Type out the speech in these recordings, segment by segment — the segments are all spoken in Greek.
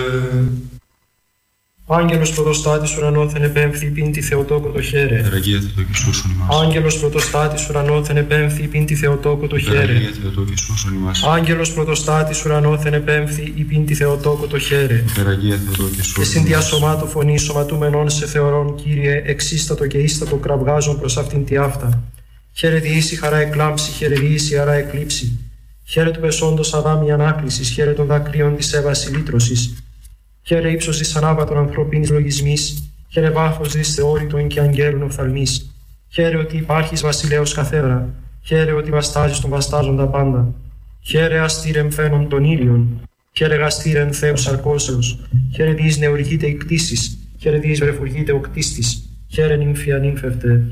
Άγγελος πρωτοστάτης ουρανόθεν επέμφθη πίν τη Θεοτόκο το χαίρε. Περαγία Θεοτό και σώσον ημάς. Άγγελος πρωτοστάτης ουρανόθεν επέμφθη πίν τη Θεοτόκο το χαίρε. Περαγία Θεοτό και σώσον ημάς. Άγγελος πρωτοστάτης ουρανόθεν επέμφθη πίν τη Θεοτόκο το χαίρε. Περαγία Θεοτό και σώσον Και συν διασωμάτου φωνή σωματούμενων σε θεωρών, Κύριε, εξίστατο και ίστατο κραυγάζον προς αυτήν τη αυτά. Χαίρε διήσει χαρά εκλάμψη, χαίρε διήσει χαρά εκλείψη. Χαίρε του πεσόντος αδάμι ανάκλησης, χαίρε των δακρύων της έβαση λύτρωσης. Χαίρε ύψος της ανάβατων ανθρωπίνης λογισμής, χαίρε βάθος της θεώρητων και αγγέλων οφθαλμής. Χαίρε ότι υπάρχεις βασιλέος καθέδρα, χαίρε ότι βαστάζεις τον βαστάζοντα πάντα. Χαίρε αστήρεμ φαίνον των ήλιων, χαίρε γαστήρεμ Θεός αρκώσεως, χαίρε διείς νεουργείται η κτήσης, χαίρε διείς βρεφουργείται ο κτίστης. Χαίρε νύμφια νύμφευτε.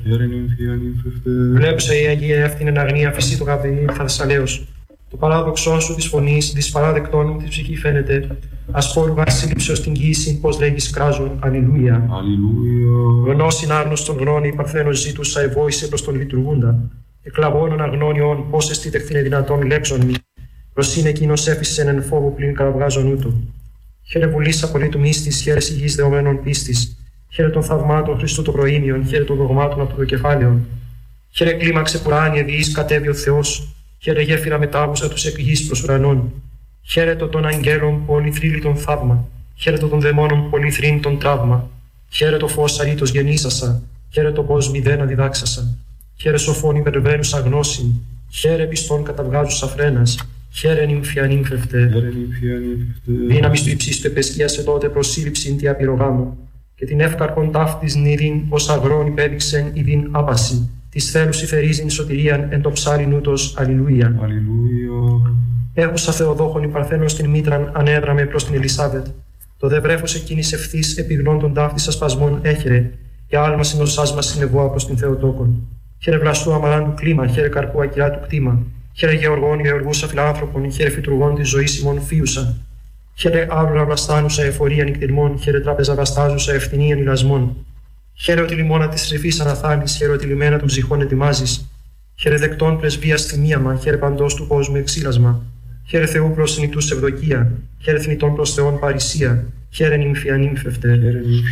Βλέψε η Αγία αυτήν εν αγνία φυσί το καβδί Θασσαλέως. Το παράδοξό σου της φωνής, της παράδεκτών μου της ψυχή φαίνεται. Ασπόρου βασίλειψεως την γύση, πως λέγεις κράζουν. Αλληλούια. Γνώσιν άρνωστον γνώνη, παρθένος ζήτουσα ευόησε προς τον λειτουργούντα. Εκλαβώνων αγνώνιον, πως εστίτεχθηνε δυνατόν λέξον μη. Προσήν εκείνος έφυσεν εν φόβο πλην καραβγάζον ούτου. Χαίρε βουλής απολύτου μύστης, χαίρε υγιής δεωμένων πίστης. Χαίρε των θαυμάτων Χριστού των προήμιων, χαίρε των δογμάτων από το κεφάλαιον. Χαίρε κλίμαξε πουράνιε διείς κατέβει ο Θεός. Χαίρε γέφυρα μετάβουσα τους εκ γης προς ουρανών. Χαίρετο των αγγέλων πολυθρύλιτον θαύμα. Χαίρετο των δαιμόνων πολυθρύνητον τραύμα. Χαίρετο φως αρήτως γεννήσασα. Χαίρετο πως μηδένα διδάξασα. Χαίρε σοφών υπερβαίνουσα γνώσιν. Χαίρε πιστών καταβγάζουσα φρένας. Χαίρε νύμφια νύμφευτε. Δύναμις του υψίστου επεσκίασε τότε προσύλληψην τη απειρογάμου. Και την εύκαρπον ταύτης νηδίν ως αγρόν υπέδειξεν ειδίν άπαση. Της θέλους υφερίζειν σωτηρίαν εν το ψάλιν ούτως. Αλληλούια. Έχουσα Θεοδόχων η Παρθένος την μήτραν ανέδραμε προς την Ελισάβετ. Το δε βρέφος εκείνης ευθύς επιγνών των ταύτης ασπασμών έχερε. Και άλμα συνοσάς μας συνεβόα προς την Θεοτόκον. Χαίρε βλαστού αμαράντου κλίμα, χαίρε καρπού ακυρά του κτήμα. Χαίρε γεωργών γεωργούσα φιλάνθρωπων, χαίρε φυτουργών της ζωής ημών φίουσα. Χαίρε άβλα βλαστάνουσα εφορία νυκτηρμών, χαίρε τράπεζα βαστάζουσα ευθυνίαν ηλασμών. Χαίρε ότι λιμόνα της ρηφής αναθάνεις, χαίρε ότι λιμένα των ψυχών ετοιμάζεις. Χαίρε δεκτών πρεσβείας θυμίαμα, χαίρε παντός του κόσμου εξήλασμα. Χαίρε Θεού προς συνητούς ευδοκία, χαίρε θνητών προς Θεών παρησία. Χαίρε νύμφια νύμφευτε.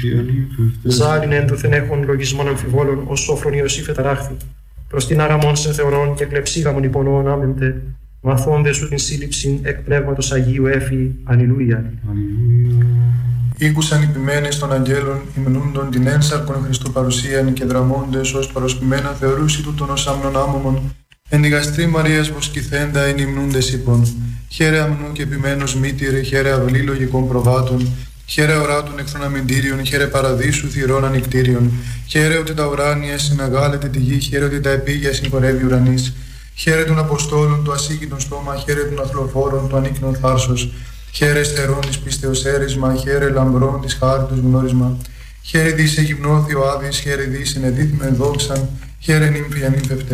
Ζάλιν ένδοθεν έχων λογισμών αμφιβόλων, ως σόφρον Ιωσήφ εταράχθη. Προς την άραμον σε θεωρών και κλεψίγαμον υπονοών άμεμπτε. Μαθώνde σου την σύλληψην εκ πνεύματος Αγίου έφη. Αλληλούια. Ήκουσαν οι ποιμένες των αγγέλων, υμνούντον την ένσαρκον Χριστού παρουσίαν και δραμώντες ως παροσπημένα θεωρούσι τούτον ως άμνων άμωμον. Εν η γαστρή Μαρίας βοσκηθέντα εν υμνούντες είπων. Χαίρε αμνού και ποιμένος μήτηρε, χαίρε αυλή λογικών προβάτων. Χαίρε οράτων εχθρών αμυντήριων, χαίρε παραδείσου θυρών ανικτήριων. Χαίρε ότι τα ουράνια συναγάλεται τη γη, χαίρε ότι τα επίγεια συγχωρεύει ουρανής. Χαίρε των Αποστόλων του ασύγκητον στόμα, χαίρε των αθλοφόρων του ανίκνων θάρσος. Χαίρε στερών της πίστεως έρισμα, χαίρε λαμπρών της χάριτος γνώρισμα. Χαίρε δις εγυμνώθη ο Άδης, χαίρε δις συνεδίθμεν δόξαν, χαίρε νύμφια νύμφευτε.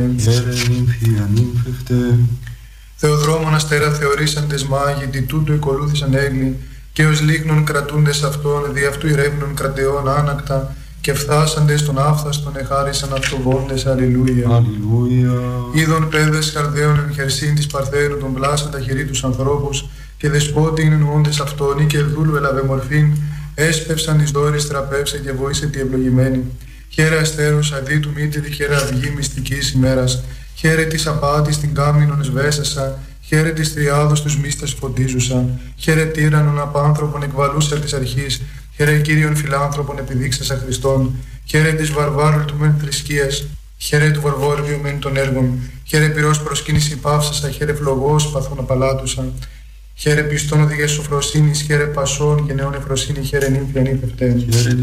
Θεοδρόμων αστέρα θεωρήσαντες μάγοι, τι τούτο εκολούθησαν έγκλη, και ως λίγνων κρατούντες αυτών, δι' αυτού ηρεύνων κρατεών άνακτα, και φθάσαντες των άφθαστον εχάρισαν αυτοβόντες. Αλληλούια. Είδων παιδες καρδαίων εν χερσίν της Παρθένου των πλάσαντα χειρί τους ανθρώπους, και δεσπότη εννοούντες αυτόν, ή και δούλου ελαβε μορφήν, έσπευσαν εις δόρης τραπεύσε και βοήσε τη ευλογημένη. Χαίρε αστέρους αδίτου μήτηρη, χαίρε αυγή μυστικής ημέρας. Χαίρε της απάτης την κάμινον σβέσασα, χαίρε της τριάδος τους μύστας φωτίζουσα. Χαίρε τύραννον απάνθρωπον εκβαλούσα της αρχής, χαίρε Κύριον φιλάνθρωπον επιδείξασα Χριστόν. Χαίρε της βαρβάρου του μεν θρησκείας, χαίρε του βαρβόριου μεν των έργων. Χαίρε πυρός προσκύνηση πάυσασα, χαίρε φλογός παθούν απαλάτουσα. Χαίρε πιστών οδηγές σοφροσύνης, χαίρε πασών και νεών εφροσύνη, χαίρε νύμφια νύμφευτε.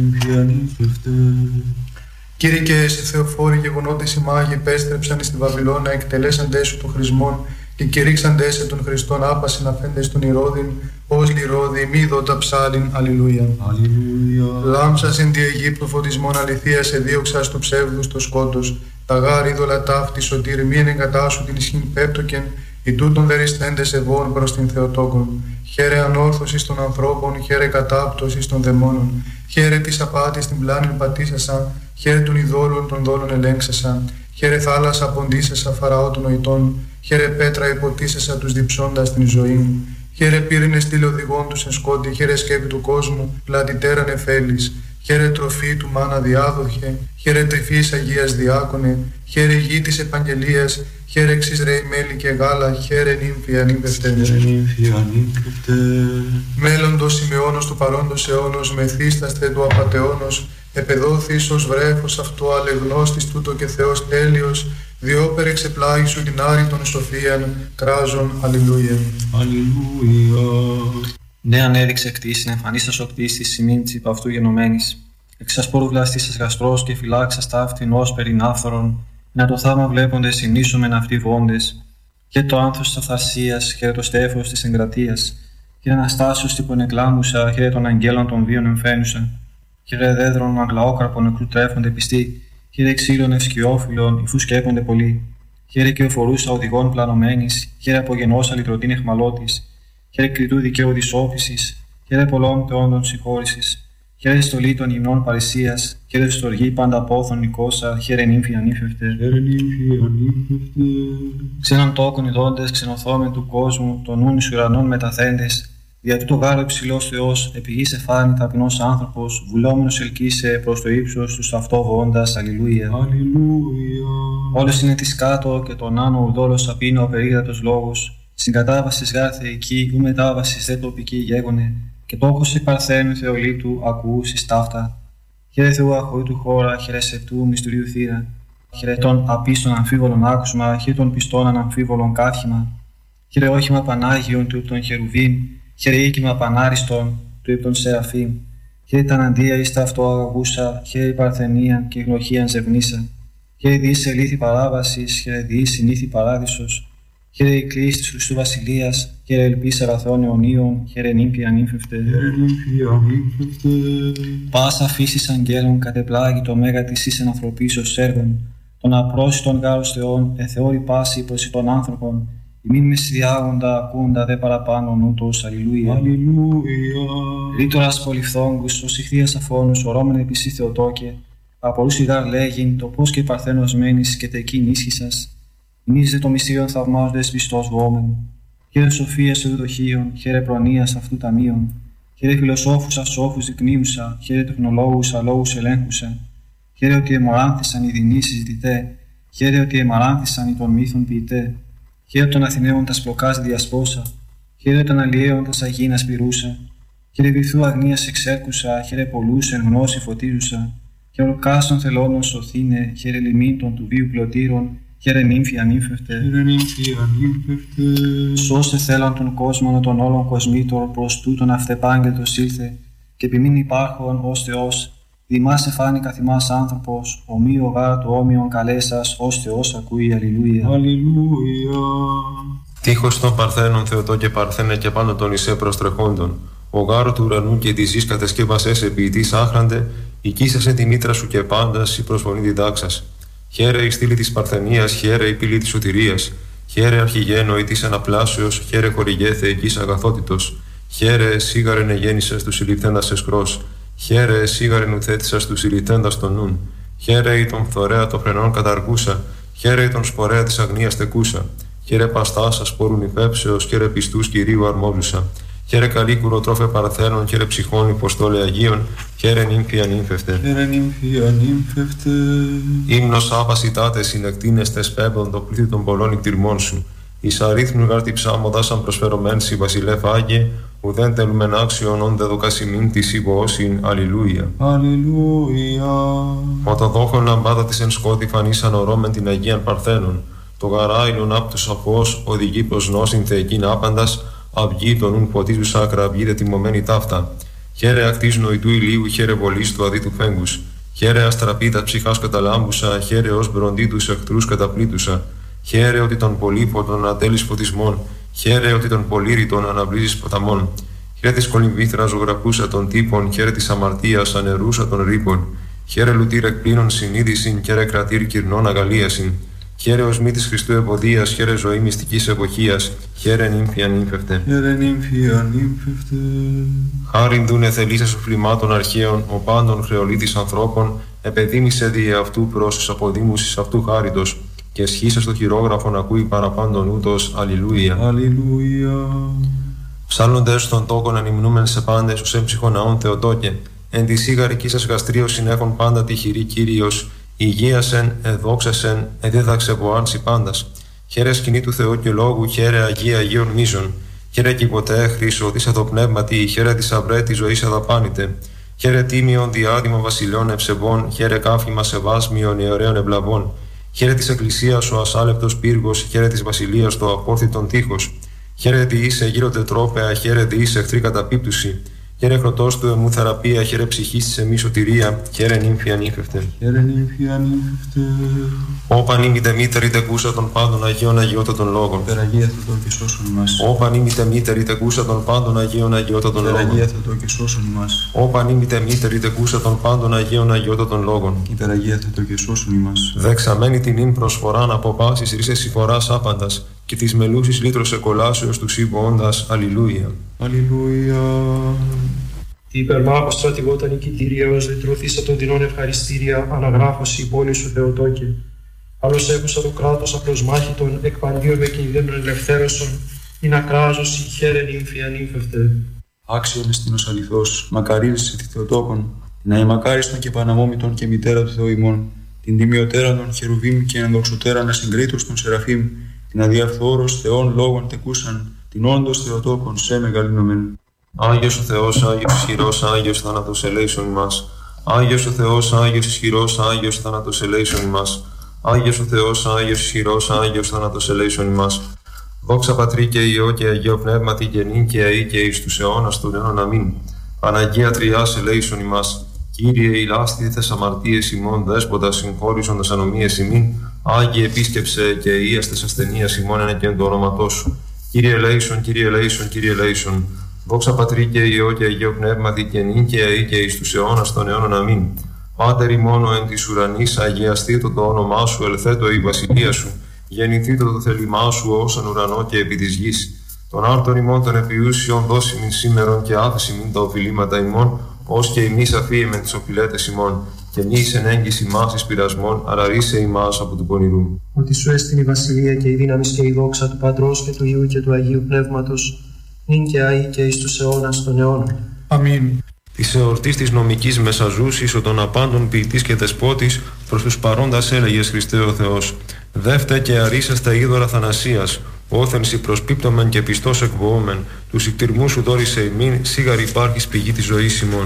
Κύριε και εσύ Θεοφόροι γεγονότες οι μάγοι επέστρεψαν στη Βαβυλώνα, εκτελέσαντες σου των χρησμών και κηρύξαντες σε των Χριστών άπασιν αφέντες των Ηρώδην, ως λιρόδι μη δότα ψάλιν. Αλληλούια. Λάμψας εν τη Αιγύπτου φωτισμών αληθείας εδίωξας του ψεύδους το σκότος, τα γάρ είδωλα ταύτη σωτήρ μη εγκατάσου την ισχύν πέπτοκεν, οι τούτων δεριστέντες ευών προς την Θεοτόκον. Χαίρε ανόρθωσης των ανθρώπων, χαίρε κατάπτωσης των δαιμόνων. Χαίρε της απάτης την πλάνην πατήσασα, χαίρε των ειδόλων των δόλων ελέγξασα. Χαίρε θάλασσα ποντίσασα φαραώ των νοητών, χαίρε πέτρα υποτίσασα τους διψώντας την ζωή. Χαίρε πύρινε στήλε οδηγών του εν σκόντι, χαίρε σκέπη του κόσμου, πλατητέραν εφέλης. Χαίρε τροφή του μάνα διάδοχε, χαίρε τρυφής Αγίας Διάκονε, χαίρε γη της επαγγελίας, χαίρε εξής ρέι μέλι και γάλα, χαίρε νύμφη ανήπευτε. Μέλλοντος σημειώνος του παρόντος αιώνος, μεθύσταστε του απατεώνος, επεδόθης ως βρέφος αυτό αλεγνώστης τούτο και Θεός τέλειος, διόπερ εξεπλάγει σου την άρρητον σοφίαν, κράζον, αλληλούια. Ναι, ανέδειξε κτήσιν, εμφανίστας ο κτίστης, σημείνης υπ' αυτού γενομένης. Εξασπόρου βλαστήσας γαστρός και φυλάξας ταύτην ως περινάφθορον, να το θαύμα βλέποντες συνήσομεν αυτοί βόντες. Και το άνθος της αυθαρσίας, χαίρε το στέφος της εγκρατείας, χαίρε αναστάσεως τύπων εκλάμουσα, χαίρε των αγγέλων των βίων εμφαίνουσα. Χαίρε δέδρων αγλαόκαρπων νεκρού τρέφονται πιστοί, χαίρε ξύλων ευσκιόφυλλων, υφού σκέπονται πολλοί. Χαίρε και οφορούσα οδηγών πλανωμένης, χαίρε απογενώσα λυτρωτήν εχμαλώτης. Χαίρε κριτού δικαίου της όφησης, χαίρε πολλών θεόντων συγχώρησης. Χαίρε στολή των γυμνών παρησίας, χαίρε στοργή πάντα πόθων νικόσα, χαίρε νύμφη ανήφευτε. Ξένων τόκων ειδώντες, ξενοθόμεν του κόσμου, των νουν εις ουρανών μεταθέντες. Δια τούτο γάρο υψηλός Θεός, επί γης εφάνη ταπεινός άνθρωπος, βουλόμενος ελκύσε προς το ύψος του αυτό βοώντας, αλληλούια. Όλος είναι της κάτω και τον άνω ουδόλος απίνω ο περίγρατος λόγος. Συγκατάβασης γάρ θεϊκή, ου μετάβασης δε τοπική γέγονε, και τόκος η παρθένου θεολήτου ακουούσης ταύτα. Χαίρε Θεού αχωρήτου χώρα, χαίρε σε του μυστηρίου θύρα. Χαίρε των απίστων αμφίβολων άκουσμα, χαίρε των πιστών αναμφίβολων καύχημα. Χαίρε όχημα Πανάγιον του των χερουβίμ, χαίρε οίκημα Πανάριστον του ύπ των Σεραφείμ. Χαίρε τα αναντία εις τα αυτό αγαγούσα, χαίρε η παρθενίαν και γνωχίαν ζευνίσα. Χαίρε διείς ελήθη παράβασης, χαίρε διείς συνήθη παράδεισος. Χαίρε η κλίση της Χριστού Βασιλείας, χαίρε ελπίς αγαθών αιωνίων, χαίρε νύμφη ανήφευτε. Πάσα φύσης αγγέλων κατεπλάγει το μέγα της εις ανθρωπίσεως έργων, των απρόσιτων γάρους Θεών, εθεώρη πάση προς των άνθρωπων, ημίν μεσιδιάγοντα ακούντα δε παραπάνω νούτος, αλληλούια. Ρήτορας πολυφθόγκους, ως ηχθείας αφώνους, ορώμεν επισή Θεοτόκε, απορούς ηγάρ λέγειν, το πώς και παρθένος μένεις και τεκείν ίσχυσας. Νίζε το μυστήριον θαυμάζοντες πιστός βόμεν. Χαίρε σοφίας ευδοχείων, χαίρε προνοίας αυτού ταμείων. Χαίρε φιλοσόφους ασόφους δεικνύουσα, χαίρε τεχνολόγους αλόγους ελέγχουσα. Χαίρε ότι εμοράνθησαν οι δεινοί συζητητέ, χαίρε ότι εμαράνθησαν οι των μύθων ποιητέ. Χαίρε των Αθηναίων τα σπλοκάς διασπόσα, χαίρε των αλλιέων τα σαγίνας πυρούσα. Χαίρε βυθού αγνίας εξέρκουσα, χαίρε πολλούς εν γνώση φωτίζουσα. Χαίρε ολκάστων θελώνων σωθήνε, χαίρε λιμήτων του βίου πλωτήρων. Χαίρε νύμφη ανήφευτε. Σώσε θέλαν τον κόσμο των όλων κοσμήτων προς τούτον αυτεπάγγελτος ήλθε, και επιμήν υπάρχον ως Θεός, δημάς εφάνει καθημάς άνθρωπος, ομοίο γάρα του όμοιον καλέσας, ως Θεός ακούει, αλληλούια. Τείχος των Παρθένων Θεοτό και Παρθένε και πάνω των Ισέ προστρεχόντων, ο γάρο του ουρανού και της γης κατασκεύασες ποιητής άχραντε, οικίσασε τη μήτρα σου και πάντας η προσφωνή διδάξας. Χαίρε η στήλη της Παρθενίας, χαίρε η πύλη της σωτηρίας, χαίρε αρχηγένο ή της αναπλάσεως, χαίρε χορηγέ θεϊκής αγαθότητος, χαίρε σίγαρεν εγέννησας του συλληφθέντας εσκρός, χαίρε σίγαρεν ουθέτησας του συλληφθέντας των νουν, χαίρε η τον φθορέα των φρενών καταργούσα, χαίρε η τον σπορέα της αγνίας τεκούσα, χαίρε παστάσα σπόρουν υπέψεως, χαίρε πιστούς Κυρίου αρμόζουσα. Χαίρε καλή κουροτρόφε Παρθένων, χαίρε ψυχών υποστόλε Αγίων, χαίρε νύμφη ανήμφευτε. Ύμνος άπασιτάτε συνεκτίνεστες πέμπτον το πλήθη των πολλών εκτιρμών σου. Εις αρίθμου γάρτη ψάμοντα σαν προσφερωμένση βασιλεύ Άγιε, ουδέν τελουμεν άξιον όντε δοκασιμήν της υπόωσιν, αλληλούια. Όταν δόχον λαμπάδα της εν σκότη φανήσαν ορώμεν την Αγίαν Παρθένων, το γαράιλον απ' τους αφός οδηγεί προς νόσιν θεϊκήν άπαντας, αυγή των ουν ποτίζουσα ακραυγή δε τιμωμένη ταύτα. Χαίρε ακτής νοητού ηλίου, χαίρε βολής του αδίτου φέγγους. Χαίρε αστραπίτα ψυχάς καταλάμπουσα, χαίρε ως μπροντί τους εχθρούς καταπλήτουσα. Χαίρε ότι τον πολύποτον ατέλεις φωτισμών, χαίρε ότι τον πολύρητον αναβλύζεις ποταμών. Χαίρε της κολυμβήθρα ζωγραφούσα των τύπων, χαίρε της αμαρτίας ανερούσα των ρήπων. Χαίρε λουτήρ εκπλήνων συνείδησιν, χαίρε κρατήρ κυρνών αγαλίασιν. Χαίρε ως μη της Χριστού ευωδίας, χαίρε ζωή μυστικής εποχίας, χαίρε νύμφη ανήμφευτε. Χάριν δούνε θελήσες φλημάτων αρχαίων, ο πάντων χρεολίτης ανθρώπων, επεδίμησε δι' αυτού προς αποδήμουσης αυτού χάριτος, και σχίσες το χειρόγραφον ακούει παραπάντων ούτως, αλληλούια. Ψάλλοντες των τόκων ανυμνούμεν σε πάντες ως έμψυχο ναόν Θεοτόκε. Εν τη σίγαρική σας γαστρίως συνέχον πάντα τυχηρή Κύριος. Υγείασεν, εδόξασεν, εδίδαξε ποάνση πάντας. Χαίρε σκηνή του Θεού και λόγου, χαίρε Αγία Αγίων μίζων. Χαίρε κι ποτέ χρήσο, της αδοπνεύματι, χαίρε της αυρέ τη ζωή αδαπάνητε. Χαίρε τίμιον διάδημα βασιλιών ευσεβών, χαίρε κάφημα σεβάσμιων αιωραίων ευλαβών. Χαίρε της Εκκλησίας ο ασάλεπτος πύργος, χαίρε της βασιλείας το απόρθητον τείχος. Χαίρε διήσε γύρω τετρόπαια, χαίρε διήσε εχθρή καταπίπτουση. Χαίρε χρωτός του εμού θεραπεία, χαίρε ψυχής της εμείς σωτηρία, χαίρε νύμφη ανήφευτε. Χαίρε νύμφη ανήφευτε. Όπαν ήμητε μήτερη τεκούσα των πάντων Αγίων Αγιώτα των λόγων. Υπεραγία Θεοτό και σώσον ημάς. Όπαν ήμητε μήτερη τεκούσα των πάντων Αγίων Αγιώτα των λόγων. Υπεραγία Θεοτό και σώσον ημάς. Όπαν ήμητε μήτερη τεκούσα των πάντων Αγίων Αγιώτα των λόγων. Υπεραγία Θεοτό και σώσον ημάς. Δεξαμένη την ύν προσφοράν από πάσης ρίσες συμφοράς άπαντας και της μελούσης λύτρωσε κολάσεως του σύμβοοντας. Αλληλούια. Αλληλούια. Η υπερμάχο στρατηγότα νικητήρια ως λυτρωθήσα των τεινών ευχαριστήρια αναγράφωση υπόνη σου Θεοτόκε. Άλλος έχουσα το κράτος απλώς μάχητον εκπαντίων με κινδύνων ελευθέρωσον ή να κράζωση χαίρε νύμφη ανήφευτε. Άξιον εστίνος αληθώς, μακαρίζεσαι τη Θεοτόκον, την αημακάριστον και παναμόμητον και μητέρα του Θεού ημών, την τιμιωτέραν των χερουβίμ και ενδοξωτέραν ασυγκρίτως των σεραφείμ, την αδιαφθόρος Θεών λόγων τεκούσαν, την όντως Θεοτόκον σε μεγαλύνομεν. Άγιος ο Θεός, Άγιος ισχυρός, Άγιος θάνατος ελέησον ημάς. Άγιος ο Θεός, Άγιος ισχυρός, Άγιος θάνατος ελέησον ημάς. Άγιος ο Θεός, Άγιος ισχυρός, Άγιος θάνατος ελέησον ημάς. Δόξα Πατρί και Υιό και Αγίο Πνεύματι και νυν και αεί και εις τους αιώνας των αιώνων αμήν. Παναγία Τριάς ελέησον ημάς. Κύριε ηλάστηθες αμαρτίες ημών, δέσποτα συγχώρησοντας ανομίες ημίν. Άγιε επίσκεψε και ίαστες ασθενείας ημών εν και εν το όνοματό σου. Κύριε ελέησον, Κύριε ελέησον, Κύριε ελέησον. Δόξα Πατρί και Υιό και Αγίο Πνεύματι και νυν και αεί και εις τους αιώνας των αιώνων αμήν. Πάτερ ημών εν της ουρανής, αγιαστήτω το όνομά σου, ελθέτω η βασιλεία σου. Γεννηθήτω το θέλημά σου όσον ουρανό και επί της γης. Τον άρτον ημών των επιούσιων δώσιμην σήμερον και άφησιμην τα οφειλήματα ημών, ως και ημείς αφίεμεν τις οφειλέτες ημών. Και μη εις εν έγκυς ημάς εις πειρασμών, αλλά ρίσε ημάς από του πονηρού. Ότι σου έστειν η βασιλεία και η δύναμη και η δόξα του Πατρός και του Υιού και του Αγίου Πνεύματος, νυν και αεί και εις τους αιώνας των αιώνων. Αμήν. Της εορτής της νομικής μεσαζούσης, ο των απάντων ποιητής και δεσπότης, προς τους παρόντας έλεγες Χριστέ ο Θεός. Δεύτε και αρίσαστα είδωρα θανασίας, όθενση προσπίπτωμεν και πιστός εκβοούμεν, τους ικτυρμούς σου δόρισε ημίν, σίγαρη υπάρχεις πηγή της ζωής ημών.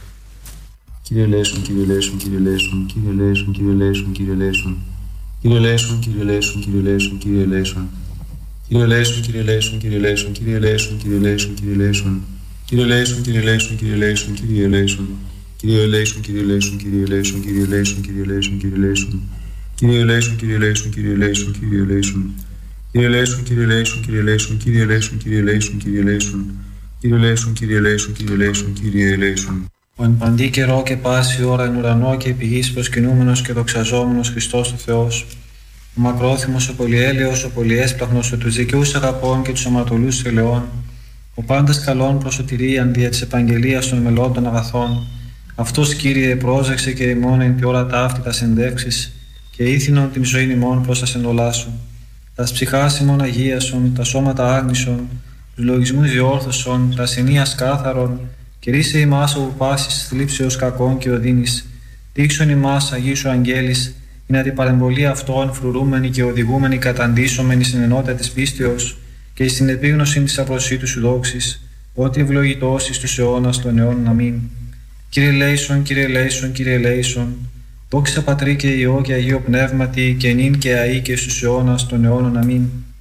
Κύριε ελέησον, Κύριε ελέησον, Κύριε ελέησον, Κύριε ελέησον, Κύριε ελέησον, Κύριε ελέησον. Κύριε ελέησον, Κύριε ελέησον, Κύριε ελέησον, Κύριε ελέησον. Κύριε ελέησον, Κύριε ελέησον, Κύριε ελέησον, Κύριε ελέησον, Κύριε ελέησον, Κύριε ελέησον. Κύριε ελέησον, Κύριε ελέησον, Κύριε ελέησον, Κύριε ελέησον. Κύριε ελέησον, Κύριε ελέησον, Κύριε ελέησον, Κύριε ελέησον, Κύριε ελέησον, Κύριε ελέησον. Κύριε ελέησον, Κύριε ελέησον, Κύριε ελέησον, Κύριε ελέησον. Κύριε ελέησον, Κύριε ελέησον, Κύριε ελέησον, Κύριε ελέησον, Κύριε ελέησον, Κύριε ελέησον. Κύριε ελέησον, Κύριε ελέησον, Κύριε ελέησον, Κύριε ελέησον. Ο εν παντή καιρό και πάση ώρα εν ουρανό και επί γης προσκυνούμενος και δοξαζόμενος Χριστός ο Θεός, ο μακρόθυμος, ο πολυέλεος, ο πολυέσπλαχνος, ο τους δικαιούς αγαπών και τους αμαρτωλούς ελαιών, ο πάντας καλών προς σωτηρίαν δια της επαγγελίας των μελών αγαθών, αυτός Κύριε πρόσεξε και ημών εν τη ώρα ταύτη τας ενδεύξεις και ήθινον την ζωήν ημών προς τα σεντολά σου. Τας ψυχάς ημών αγίασον, τα σώματα άγνησον, τους λογισμούς διόρθωσον, τα ασθενείας κάθαρον, και ρίσε ημάς από πάσης θλίψεως κακών και οδύνης. Δείξον ημάς Αγίου Αγγέλης, είναι την παρεμβολή αυτών φρουρούμενοι και οδηγούμενοι καταντήσωμενοι στην ενότητα της πίστεως και στην επίγνωση της απροσίτου σου δόξης, ότι ευλογητός εις τους αιώνας των αιώνων αμήν. Κύριε ελέησον, Κύριε ελέησον, Κύριε ελέησον, δόξα Πατρί και Υιό και Αγίο Πνεύματι και νυν και αεί και στους αιώνας των αιώνων αμήν.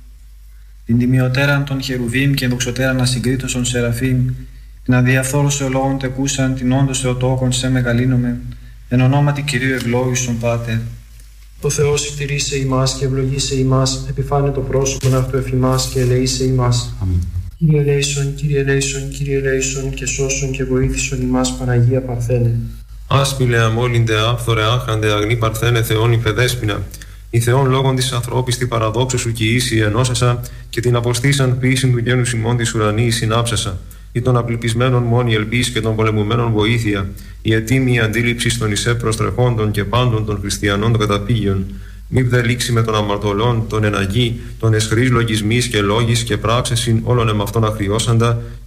Την τιμιωτέραν των χερουβίμ και ενδοξωτέραν ασυγκρίτωσον σεραφείμ, την αδιαφθόρος ολόγων τεκούσαν την όντως Θεοτόκον σε μεγαλύνομεν, εν ονόματι Κυρίου ευλόγησον Πάτερ. Ο Θεός ευτηρήσε ημάς και ευλογήσε ημάς, επιφάνε το πρόσωπον αυτού εφημάς και ελεήσε ημάς. Αμήν. Κύριε ελέησον, Κύριε ελέησον, Κύριε ελέησον και σώσον και βοήθησον ημάς Παναγία Παρθένε. Άσπηλε αμόλυντε άφθορε άχαντε αγνή Παρθένε Θεόν υπεδέσποινα. Η Θεόν λόγων της ανθρώπης την παραδόξου σου κι ίση ενώσασα και την αποστήσαν ποιήσιν του γένους ημών της ουρανής συνάψασα. Ή των απληπισμένων μόνη ελπίς και των πολεμουμένων βοήθεια, η ετοίμη αντίληψη των ισέ προστρεχόντων και πάντων των χριστιανών των καταπήγειων. Μη δε λήξει με των αμαρτωλών, των εναγή, των εσχρής λογισμής και λόγης και πράξεσιν όλων εμ' αυτών αχριώσαντα,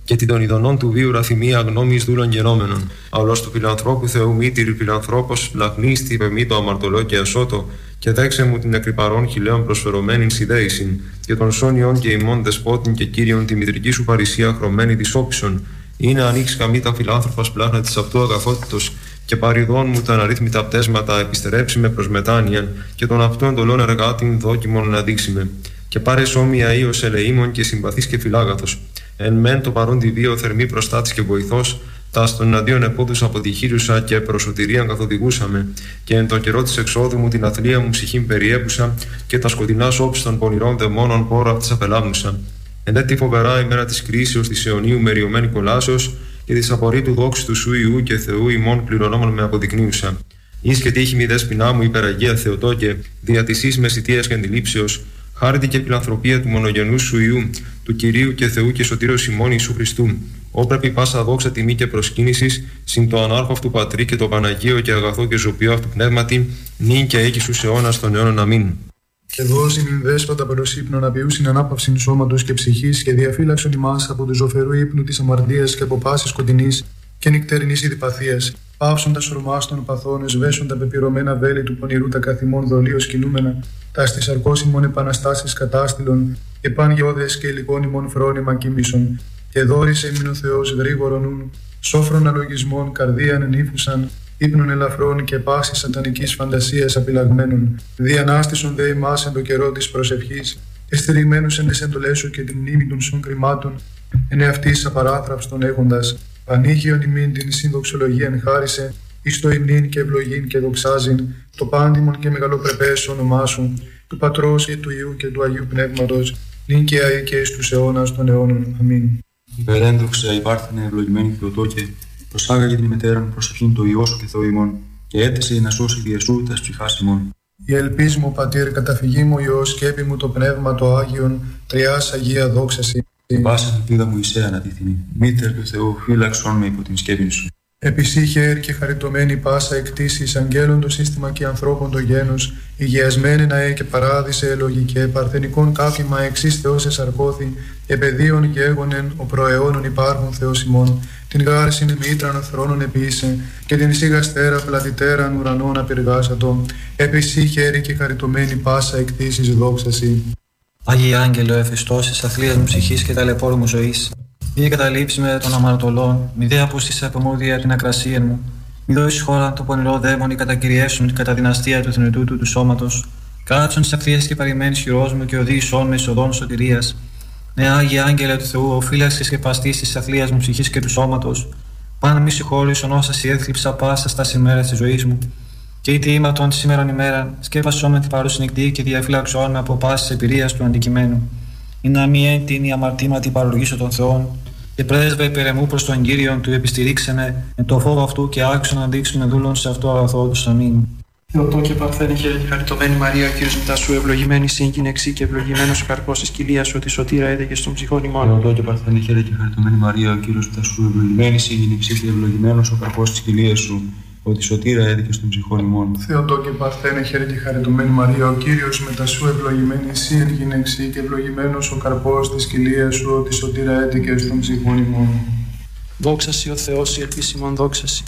και την των ειδονών του βίου ραθυμία γνώμης δούλων γενόμενων. Αυλός του φιλανθρώπου Θεού μήτηρη φιλανθρώπος, λαχνίστη πεμήτω αμαρτωλό και ασώτο, και δέξε μου την εκρυπαρών χιλέων προσφερωμένην σιδέησιν, και των σόνιων και ημών δεσπότην και κύριον τη μητρική σου παρησία χρωμένη της όψων. Είναι ανοίξει καμίτα φιλάνθρωπας πλάχνα της αυτού αγαθότητος, και παριδών μου τα αναρρύθμιτα πτέσματα επιστερέψει με προς μετάνοιαν, και των αυτών εντολών εργάτην δόκιμον να δείξει με. Και πάρε όμοια ίος ελεήμων και συμπαθής και φιλάγαθος. Εν μεν το παρόν τη βίο θερμή προστάτης και βοηθός, τα στον εναντίον επόδους αποτυχήρουσα και προσωτηρίαν καθοδηγούσαμε, και εν το καιρό της εξόδου μου την αθλία μου ψυχήν περιέπουσα, και τα σκοτεινά όψη των πονηρών δαιμόνων πόρο αυτής απελάμνουσα. Εν έτη φοβερά ημέρα της κρίσεως της αιωνίου μεριωμένη κολάσεως, και της απορρίτου δόξης του σου Ιού και Θεού ημών κληρονόμων με αποδεικνύουσα. Εις και τύχη μη δέσποινά μου υπεραγία Θεοτόκε, δια της εις μεσητείας και αντιλήψεως, χάρητη και φιλανθρωπία του μονογενού σου Ιού, του Κυρίου και Θεού και Σωτήρος ημών Ιησού Χριστού. Όπρεπη πάσα δόξα τιμή και προσκύνησης, συν το ανάρχο αυτού Πατρί και το Παναγίο και αγαθό και ζωπιό αυτού πνεύματι, νυν και εκεί στους αιώνας των αιώνων. Αμήν. Και δώσει νυν δέσποτα προς ύπνον απειούσιν ανάπαυσιν σώματος και ψυχής, και διαφύλαξον ημάς από του ζωφερού ύπνου της αμαρτίας και από πάσης σκοτεινής και νυκτερινής ειδηπαθίας. Πάυσον τα σωρμάς των παθών, εσβέσον τα πεπυρωμένα βέλη του πονηρού τα καθημών δολίως κινούμενα, τα στη σαρκώσιμων επαναστάσεις κατάστηλων, και παν γεώδες και υλικών ημών φρόνημα κοίμησον. Και δόρισε ημιν ο Θεός γρήγορον νουν, σόφρον αλογισμών, καρδίαν ενήφουσαν, ύπνων ελαφρών και πάση σατανικής φαντασίας απειλαγμένων. Διανάστησον δε ημάς εν το καιρό της προσευχής, εστηριγμένους εν τις εντολές σου και την μνήμη των σων κρυμάτων, εν εαυτής απαράθραυστον έχοντας. Πανήγιον ημίν την συνδοξολογίαν χάρισε, εις το υμνήν και ευλογήν και δοξάζειν, το πάντιμον και μεγαλοπρεπές όνομά σου, του Πατρός και του Υιού και του Αγίου Πνεύματος, νυν και αεί και εις τους αιώνας των αιώνων. Αμήν. Υπερένδοξα υπάρχουνε ευλογημένη Θεοτόκε, προσάγαγε την μετέραν προσευχήν το Υιό σου και Θεό ημών, και έτησε να σώσει διεσού τας ψυχάς ημών. Η ελπίς μου, Πατήρ, καταφυγή μου Υιός, σκέπη μου το Πνεύμα το Άγιον, τριάς Αγία δόξαση. Η πάσα ελπίδα μου εισέ ανατίθινη, μήτερ του Θεού, φύλαξον με υπό την σκέπη σου. Επισύχε και χαριτωμένη πάσα εκτίσεις, αγγέλων το σύστημα και ανθρώπων το γένος, υγιασμένη ναέ και παράδεισε ελογικέ, παρθενικών κάφημα εξής Θεός εσαρκώθη, επαιδείων γέγονεν, ο προαιώνων υπάρχων Θεός ημών, την γάρσιν μήτραν θρόνων επίησε, και την σιγαστέρα πλατητέραν ουρανών απειργάσατο, επισύχε και χαριτωμένη πάσα εκτίσεις δόξαση. Άγιε Άγγελο, εφιστώσεις αθλίας μου ψυχής και ταλαιπώρου μου ζωής, μη καταλήψει με των αμαρτωλών, μη δε απούστησε από μούδια την ακρασία μου, μη δώσει χώρα το πονηρό δαίμονι κατακυριεύσουν κατά δυναστεία του θνητού του σώματος, κάτσον τη ευθείας και παρημένης χειρός μου και οδήγησόν με εις οδόν σωτηρίας. Ναι, Άγιε Άγγελε του Θεού, ο φύλαξης και παστής της αθλίας μου ψυχής και του σώματος, πάνω μη συγχώρησον όσα σι έθλιψα πάσα στα ημέρας της ζωής μου. Και είτε ήμαρτον τη σήμερον ημέρα, σκέπασόν με την παρούση νυχτή και διαφύλαξόν με από πάσης εμπειρίας του αντικειμένου. Ή να μη έντυνη αμαρτήματι παροργήσω των Θεών, και πρέσβε υπερεμού προς τον Κύριον του επιστηρίξε με το φόβο αυτού και άξιο να δείξουμε δούλων σε αυτό αγαθό του. Αμήν. Θεοτόκε παρθένε χαίρετε χαριτωμένη Μαρία, ο Κύριος μετά σου ευλογημένη σύγκυνεξή και ευλογημένος ο καρπός της κοιλίας σου, ότι σωτήρα έδεγε στον ψυχών ημών. Θεοτόκε παρθένε χαίρετε χαριτωμένη Μαρία, ο Κύριος μετά σου ευλογημένη σύγκυνεξή και ευλογημένος ο καρπός της κοιλίας σου, ότι σωτήρα έδικε στον ψυχών ημών. Θεοτόκε παρθένε χαίρετε χαριτωμένη Μαρία, ο Κύριος μετά σου ευλογημένη σύ εν γυναιξή και ευλογημένος ο καρπός της κοιλίας σου, ότι σωτήρα έδικε στον ψυχών ημών. Δόξα σοι ο Θεός, η ελπίς ημών δόξα σοι.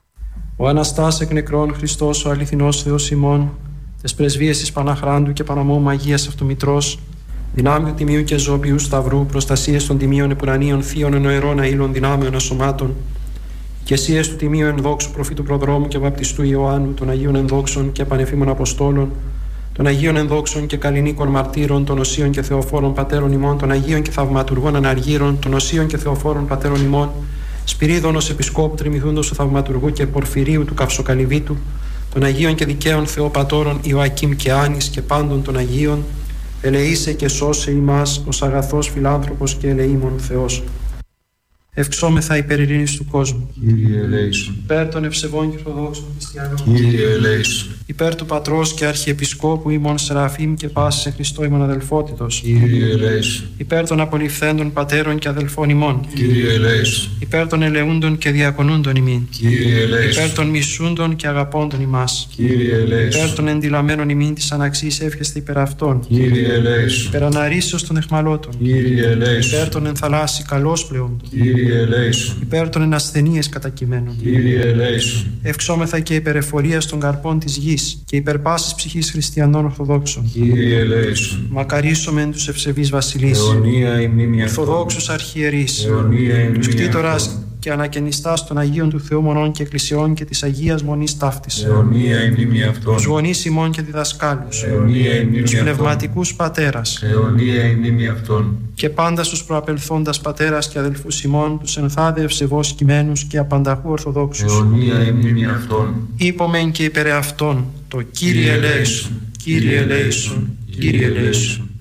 Ο Αναστάς εκ νεκρών Χριστός, ο αληθινός Θεός ημών, τες πρεσβείες της Παναχράντου και Παναμόμου Αγίας Αυτομητρός, δυνάμεων τιμίου και ζώπιου σταυρού, προστασίες των τιμίων επουρανίων θείων ενοερών αήλων δυνάμεων ασωμάτων, και εσίες του τιμίου ενδόξου προφήτου προδρόμου και βαπτιστού Ιωάννου, των Αγίων ενδόξων και πανεφήμων Αποστόλων, των Αγίων ενδόξων και καλλινίκων μαρτύρων, των Οσίων και Θεοφόρων πατέρων ημών, των Αγίων και θαυματουργών αναργύρων, των Οσίων και Θεοφόρων πατέρων ημών, Σπυρίδωνος Επισκόπου Τριμηθούντος του Θαυματουργού και Πορφυρίου του Καυσοκαλυβίτου, των Αγίων και Δικαίων Θεοπατώρων Ιωακήμ και Άνης και πάντων των Αγίων, ελεήσε και σώσε ημάς ως αγαθός φιλάνθρωπος και ελεήμων Θεός. Ευξόμεθα υπέρ ειρήνης του κόσμου. Κύριε ελέησον. Υπέρ των ευσεβών και ορθοδόξων χριστιανών. Κύριε ελέησον. Υπέρ του Πατρός και Αρχιεπισκόπου ημών Σεραφείμ και πάσης εν Χριστώ ημών αδελφότητος. Κύριε ελέησον. Υπέρ των απολυφθέντων πατέρων και αδελφών ημών. Κύριε ελέησον. Υπέρ των ελεούντων και διακονούντων ημίν. Κύριε ελέησον. Υπέρ των μισούντων και αγαπώντων ημάς. Κύριε ελέησον. Υπέρ των εντυλαμένων ημίν της αναξής εύχεστε υπέρ αυτών. Κύριε ελέησον. Υπέρ αναρρήσεως των αιχμαλώτων. Κύριε ελέησον. Υπέρ των ενθαλάσσι καλώς πλεόντων. Κύριε ελέησον. Υπέρ των ενασθενείες κατακειμένων. Κύριε ελέησον. Ευξόμεθα και υπέρ εφορίας των καρπών της γης και υπέρ πάσης ψυχής χριστιανών ορθοδόξων. Κύριε ελέησον. Μακαρίσομεν τους ευσεβείς βασιλείς, Αιωνία η μνήμη αυτών. ορθοδόξους αρχιερείς, Αιωνία η τους μνήμη κτήτορας αυτών. και ανακαινιστάς των Αγίων του Θεού Μονών και Εκκλησιών και της Αγίας Μονής Ταύτης. Αιωνία η μνήμη αυτών. Τους γονείς ημών και διδασκάλους, Αιωνία η μνήμη τους αυτών. πνευματικούς πατέρας Αιωνία η μνήμη αυτών. και πάντα στους προαπελθόντας πατέρας και αδελφούς ημών, τους ενθάδε ευσεβώς κειμένους και απανταχού ορθοδόξους. Αιωνία η μνήμη αυτών. Είπομεν και υπερ αυτών το Κύριε ελέησον, Κύριε ελέησον, Κύριε ελέησον.